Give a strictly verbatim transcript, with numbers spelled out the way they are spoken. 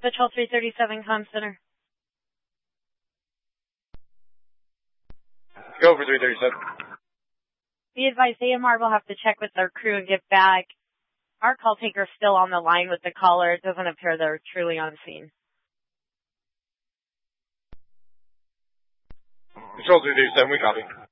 Patrol three thirty-seven, comm center. Go for three thirty-seven. Be advised, A M R will have to check with their crew and get back. Our call taker's still on the line with the caller. It doesn't appear they're truly on scene. Patrol three thirty-seven, we copy.